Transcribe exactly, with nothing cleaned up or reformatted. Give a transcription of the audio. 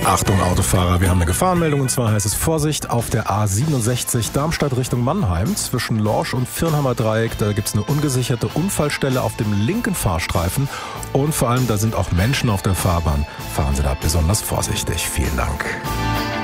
Achtung Autofahrer, wir haben eine Gefahrenmeldung und zwar heißt es Vorsicht auf der A siebenundsechzig Darmstadt Richtung Mannheim zwischen Lorsch und Firnheimer Dreieck. Da gibt es eine ungesicherte Unfallstelle auf dem linken Fahrstreifen und vor allem da sind auch Menschen auf der Fahrbahn. Fahren Sie da besonders vorsichtig. Vielen Dank.